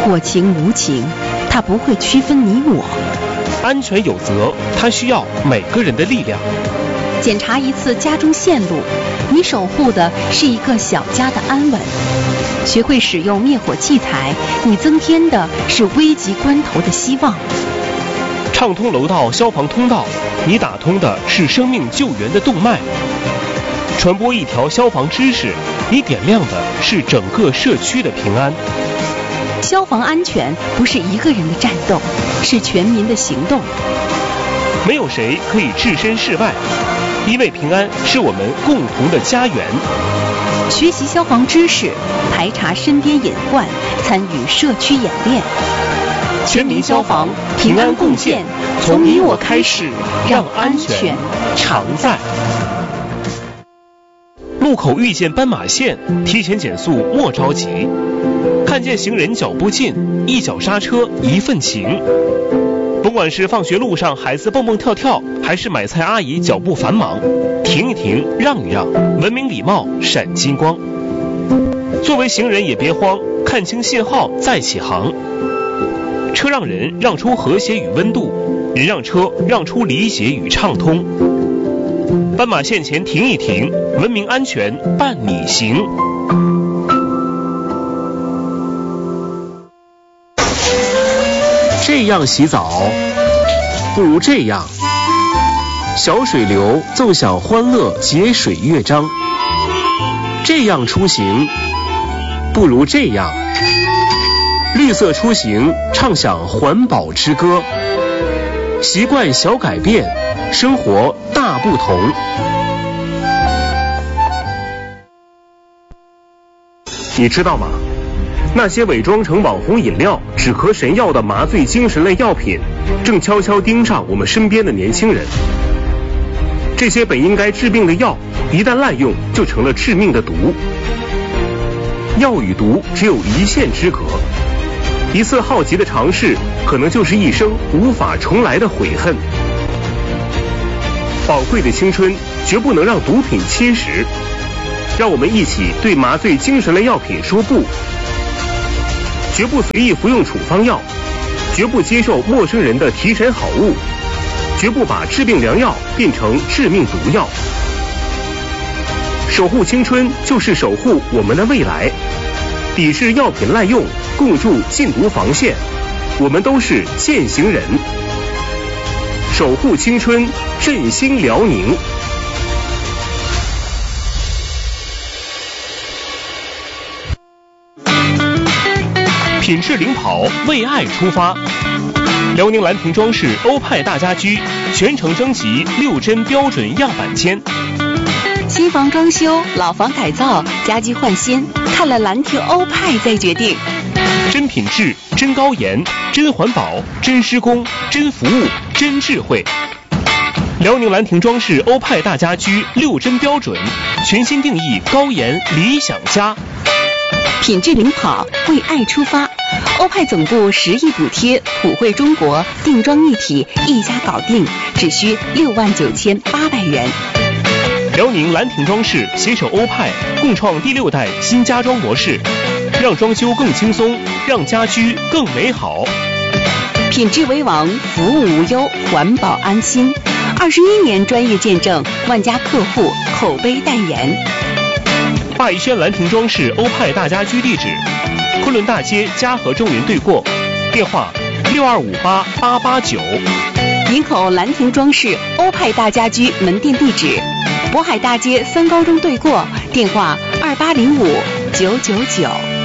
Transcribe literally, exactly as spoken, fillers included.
我情无情，它不会区分你我。 安全有责，它需要每个人的力量。 检查一次家中线路，你守护的是一个小家的安稳。学会使用灭火器材，你增添的是危急关头的希望。 畅通楼道消防通道，你打通的是生命救援的动脉。传播一条消防知识，你点亮的是整个社区的平安。 消防安全不是一个人的战斗，是全民的行动。 没有谁可以置身事外，因为平安是我们共同的家园。 学习消防知识，排查身边隐患，参与社区演练。 全民消防，平安共建，从你我开始，让安全常在。路口遇见斑马线，提前减速莫着急。看见行人脚步近，一脚刹车一份情。甭管是放学路上孩子蹦蹦跳跳，还是买菜阿姨脚步繁忙，停一停，让一让，文明礼貌闪金光。作为行人也别慌，看清信号再起航。车让人让出和谐与温度，人让车让出理解与畅通。斑马线前停一停，文明安全伴你行。这样洗澡，不如这样。小水流奏响欢乐节水乐章。这样出行，不如这样。绿色出行，唱响环保之歌。习惯小改变，生活大不同。你知道吗？那些伪装成网红饮料、止咳神药的麻醉精神类药品，正悄悄盯上我们身边的年轻人。这些本应该治病的药，一旦滥用，就成了致命的毒。药与毒只有一线之隔，一次好奇的尝试，可能就是一生无法重来的悔恨。宝贵的青春，绝不能让毒品侵蚀。让我们一起对麻醉精神类药品说不。绝不随意服用处方药，绝不接受陌生人的提神好物，绝不把治病良药变成致命毒药。守护青春，就是守护我们的未来。抵制药品滥用，共筑禁毒防线。我们都是践行人。守护青春，振兴辽宁。品质领跑，为爱出发。辽宁兰亭装饰欧派大家居全程征集六针标准样板间。 新房装修、老房改造、家居换新，看了兰亭欧派再决定。 真品质，真高颜，真环保，真施工，真服务，真智慧。辽宁兰亭装饰欧派大家居六针标准，全新定义高颜理想家。 品质领跑，为爱出发。欧派总部十亿补贴，普惠中国，定妆一体，一家搞定，只需六万九千八百元。 辽宁兰亭装饰携手欧派，共创第六代新家装模式，让装修更轻松，让家居更美好。 品质为王，服务无忧，环保安心。二十一年专业见证，万家客户口碑代言。 霸一轩兰亭装饰欧派大家居地址：昆仑大街嘉禾中云对过，电话六二五八八八九。 营口兰亭装饰欧派大家居门店地址：渤海大街三高中对过，电话二八零五九九九。